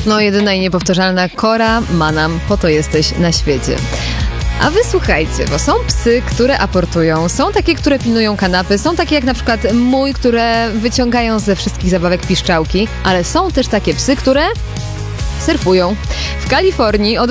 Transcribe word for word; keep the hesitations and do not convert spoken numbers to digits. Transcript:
No, jedyna i niepowtarzalna Cora Manam, po to jesteś na świecie. A wy słuchajcie, bo są psy, które aportują, są takie, które pilnują kanapy, są takie jak na przykład mój, które wyciągają ze wszystkich zabawek piszczałki, ale są też takie psy, które surfują. W Kalifornii od